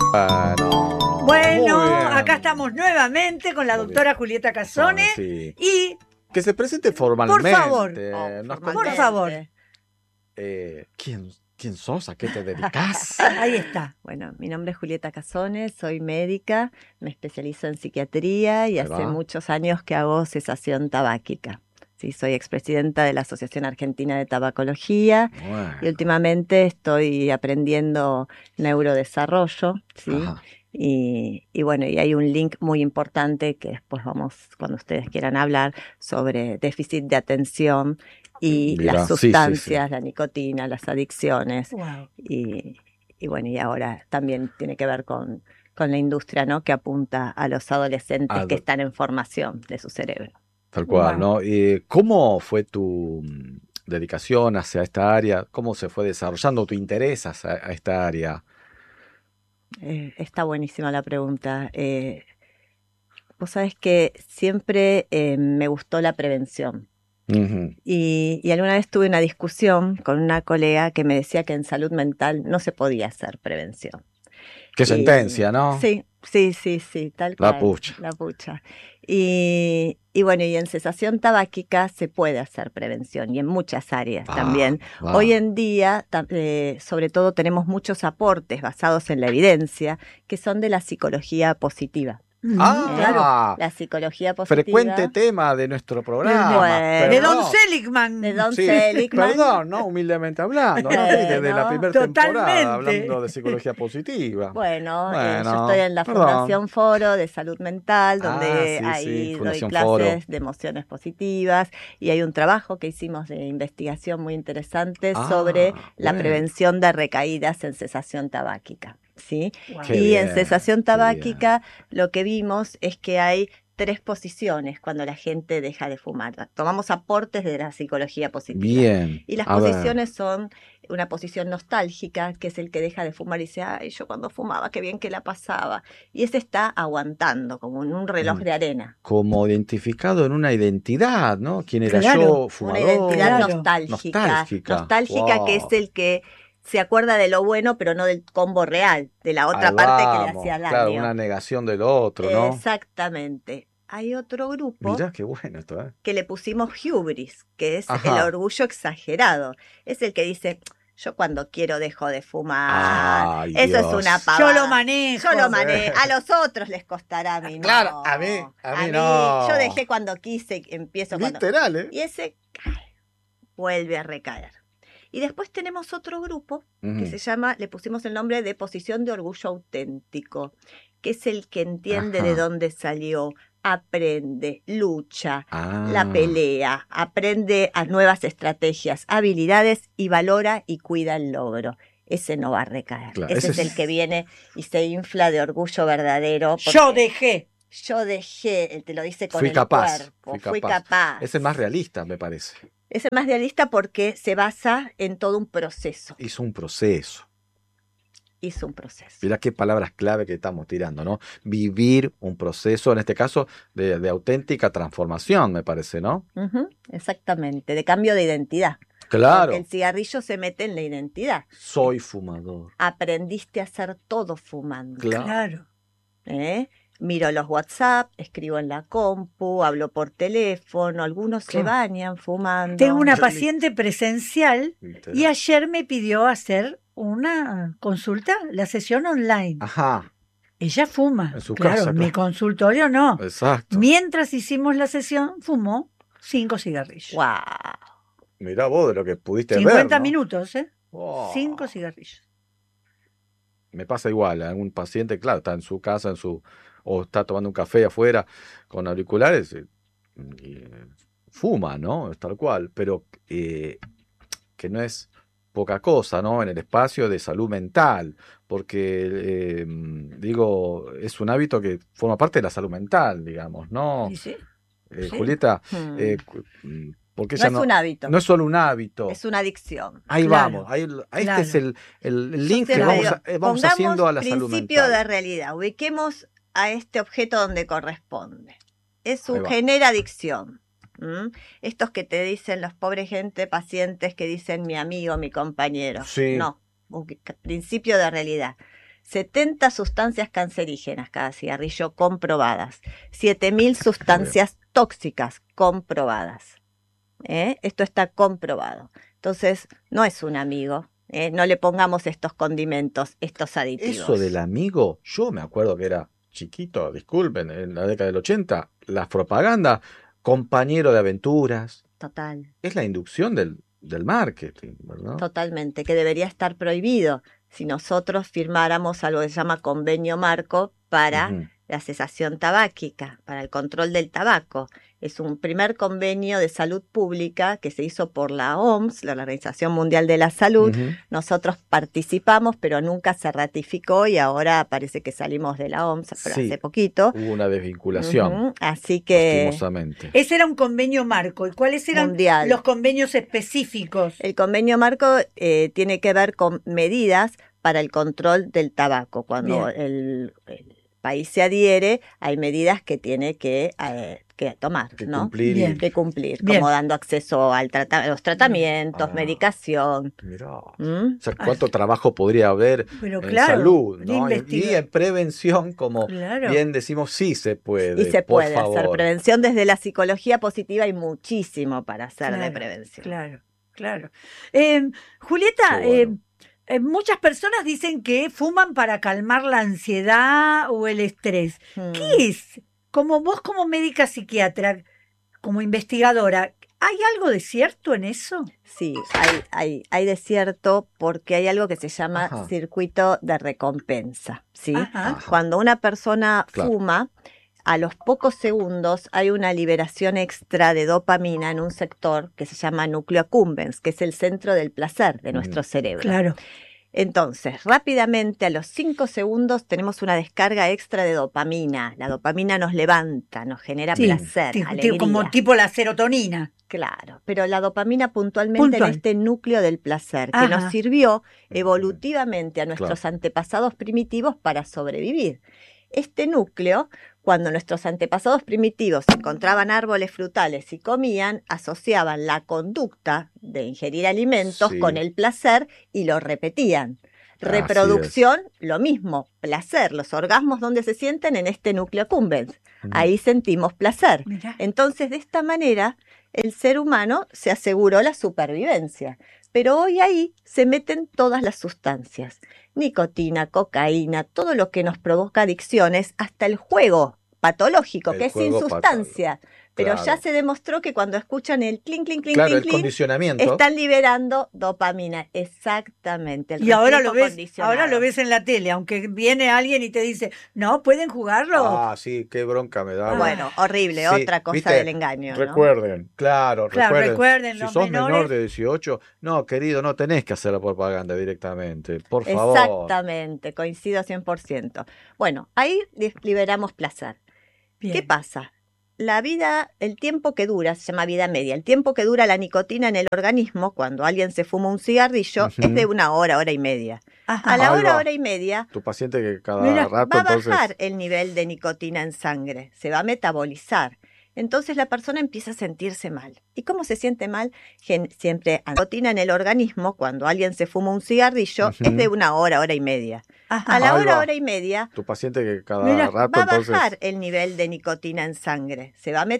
Bueno, muy bien. acá estamos nuevamente con la Muy doctora bien. Julieta Casone. Sí. Y, Que se presente formalmente. favor. Nos por contás, favor, ¿quién sos? ¿A qué te dedicas? ahí está. Bueno, mi nombre es Julieta Casone, soy médica, me especializo en psiquiatría y Ahí hace va. muchos años que hago cesación tabáquica. Sí, soy expresidenta de la Asociación Argentina de Tabacología y Bueno. últimamente estoy aprendiendo neurodesarrollo, ¿sí? Ajá. Y bueno, y hay un link muy importante que después vamos, cuando ustedes quieran hablar, sobre déficit de atención y Mirá, las sí, sí, sí. sustancias, la nicotina, las adicciones. Wow. Y bueno, y ahora también tiene que ver con la industria, ¿no? Que apunta a los adolescentes que están en formación de su cerebro. Tal cual, Wow. ¿no? ¿Y cómo fue tu dedicación hacia esta área? ¿Cómo se fue desarrollando tu interés a esta área? Está buenísima la pregunta. Vos sabés que siempre me gustó la prevención. Ujú. Y alguna vez tuve una discusión con una colega que me decía que en salud mental no se podía hacer prevención. Qué sentencia, ¿no? Sí, tal La cual. pucha. La pucha. Y bueno, y en cesación tabáquica se puede hacer prevención y en muchas áreas también. Va. Hoy en día, sobre todo, tenemos muchos aportes basados en la evidencia que son de la psicología positiva. Claro. La psicología positiva. Frecuente tema de nuestro programa. Bueno. De Don Perdón. Seligman. De Don Sí, Seligman. perdón, ¿no? Humildemente hablando, ¿no? Desde la Bueno, primera totalmente. temporada, hablando de psicología positiva. Bueno, yo Bueno, estoy en la perdón. Fundación Foro de Salud Mental, donde sí, ahí doy Fundación clases Foro. de emociones positivas y hay un trabajo que hicimos de investigación muy interesante sobre la bueno. prevención de recaídas en cesación tabáquica, ¿sí? Wow. Qué Y en bien, cesación qué tabáquica lo que vimos es que hay 3 posiciones cuando la gente deja de fumar. Tomamos aportes de la psicología positiva. Bien. Y las A ver. posiciones son una posición nostálgica, que es el que deja de fumar y dice, ay, yo cuando fumaba, qué bien que la pasaba. Y ese está aguantando, como en un reloj de arena. Como identificado en una identidad, ¿no? ¿Quién era Claro. yo? Una Fumador. identidad Claro. nostálgica. Nostálgica, Wow. que es el que se acuerda de lo bueno, pero no del combo real, de la otra Ahí parte que le vamos. hacía daño. Claro, una negación del otro, ¿no? Exactamente. Hay otro grupo Mirá qué bueno esto, ¿eh? que le pusimos hubris, que es Ajá. el orgullo exagerado. Es el que dice, yo cuando quiero dejo de fumar. Ay, Eso Dios. es una pavada. Yo lo manejo. Yo lo manejo. A los otros les costará, a mí no. Claro, a mí no. Yo dejé cuando quise, empiezo cuando... Literal, ¿eh? Y ese vuelve a recaer. Y después tenemos otro grupo que se llama, le pusimos el nombre de posición de orgullo auténtico, que es el que entiende de dónde salió, aprende, lucha, la pelea, aprende a nuevas estrategias, habilidades y valora y cuida el logro. Ese no va a recaer. Claro, ese es el que viene y se infla de orgullo verdadero. Yo dejé. Yo dejé, te lo dice con Fui el capaz, cuerpo, fui fui capaz. Es el más realista, me parece. Es el más realista porque se basa en todo un proceso. Hizo un proceso. Hizo un proceso. Mirá qué palabras clave que estamos tirando, ¿no? Vivir un proceso, en este caso, de auténtica transformación, me parece, ¿no? Exactamente, de cambio de identidad. Claro. Porque el cigarrillo se mete en la identidad. Soy fumador. Aprendiste a hacer todo fumando. Claro. Miro los WhatsApp, escribo en la compu, hablo por teléfono, algunos se bañan fumando. Tengo una paciente presencial Literal. y ayer me pidió hacer una consulta, la sesión online. Ajá. Ella fuma. En su claro, casa, en mi claro. consultorio no. Exacto. Mientras hicimos la sesión, fumó 5 cigarrillos. ¡Wow! Mirá vos de lo que pudiste 50 ver, ¿no? minutos, ¿eh? Wow. 5 cigarrillos. Me pasa igual, algún paciente, claro, está en su casa, o está tomando un café afuera con auriculares y fuma, ¿no? Es tal cual, pero que no es poca cosa, ¿no? En el espacio de salud mental, porque, digo, es un hábito que forma parte de la salud mental, digamos, ¿no? ¿Y sí? Sí. Julieta, porque No es un hábito. No es solo un hábito. Es una adicción. Ahí Claro, vamos, este claro. es el link Yo que te vamos, digo, vamos haciendo a la salud principio mental. de realidad. Ubiquemos a este objeto donde corresponde. Ahí va. Genera adicción. Estos que te dicen los pobres pacientes que dicen mi amigo, mi compañero. Sí. No, principio de realidad. 70 sustancias cancerígenas cada cigarrillo comprobadas, 7.000 sustancias tóxicas comprobadas. Esto está comprobado. Entonces, no es un amigo. No le pongamos estos condimentos, estos aditivos. Eso del amigo, yo me acuerdo que era chiquito, disculpen, en la década del 80, las propagandas, compañero de aventuras. Total. Es la inducción del marketing, ¿verdad? Totalmente, que debería estar prohibido si nosotros firmáramos algo que se llama convenio marco para la cesación tabáquica, para el control del tabaco. Es un primer convenio de salud pública que se hizo por la OMS, la Organización Mundial de la Salud. Nosotros participamos, pero nunca se ratificó y ahora parece que salimos de la OMS hace poquito. Hubo una desvinculación. Así que lastimosamente. Ese era un convenio marco. ¿Y cuáles eran mundial. Los convenios específicos? El convenio marco tiene que ver con medidas para el control del tabaco. Cuando el país se adhiere, hay medidas que tiene que tomar, ¿no? Cumplir. Que cumplir, Bien. como dando acceso a los tratamientos, medicación. Mirá. O sea, cuánto trabajo podría haber Pero en claro, salud, de ¿no? Y investigar. en prevención, como Claro. bien decimos, sí se puede. Y se por puede favor. hacer prevención desde la psicología positiva, hay muchísimo para hacer de Claro, prevención. Claro. Julieta, Qué bueno. muchas personas dicen que fuman para calmar la ansiedad o el estrés. ¿Qué es? Como vos, como médica psiquiatra, como investigadora, ¿hay algo de cierto en eso? Sí, hay de cierto porque hay algo que se llama circuito de recompensa, ¿sí? Cuando una persona fuma, a los pocos segundos hay una liberación extra de dopamina en un sector que se llama núcleo accumbens, que es el centro del placer de nuestro cerebro. Claro. Entonces, rápidamente, a los 5 segundos, tenemos una descarga extra de dopamina. La dopamina nos levanta, nos genera placer, alegría. Como tipo la serotonina. Claro, pero la dopamina puntualmente en este núcleo del placer, que nos sirvió evolutivamente a nuestros antepasados primitivos para sobrevivir. Este núcleo, cuando nuestros antepasados primitivos encontraban árboles frutales y comían, asociaban la conducta de ingerir alimentos con el placer y lo repetían. Reproducción, lo mismo, placer, los orgasmos donde se sienten en este núcleo accumbens. Ahí sentimos placer. Mirá. Entonces, de esta manera, el ser humano se aseguró la supervivencia. Pero hoy ahí se meten todas las sustancias. Nicotina, cocaína, todo lo que nos provoca adicciones, hasta el juego patológico, que es sin sustancia. Pero ya se demostró que cuando escuchan el clink, clink, clink, Claro, clink, el clink, condicionamiento. están liberando dopamina. Exactamente. Y ahora lo ves en la tele, aunque viene alguien y te dice, no, ¿pueden jugarlo? Ah, sí, qué bronca me da. Bueno, horrible, Sí, otra cosa ¿viste? del engaño, ¿no? Recuerden, recuerden. Si los sos menores. menor de 18, no, querido, no tenés que hacer la propaganda directamente, por favor. Exactamente, coincido 100%. Bueno, ahí liberamos placer. Bien. ¿Qué pasa? La vida, el tiempo que dura, se llama vida media, el tiempo que dura la nicotina en el organismo, cuando alguien se fuma un cigarrillo, es de 1 hora, hora y media. A la hora y media, Tu paciente que cada rato va a entonces... bajar el nivel de nicotina en sangre, se va a metabolizar. Entonces la persona empieza a sentirse mal. ¿Y cómo se siente mal? Siempre nicotina en el organismo, cuando alguien se fuma un cigarrillo, es de 1 hora, hora y media. A la hora y media, Tu paciente que cada rato va a entonces... bajar el nivel de nicotina en sangre, se va a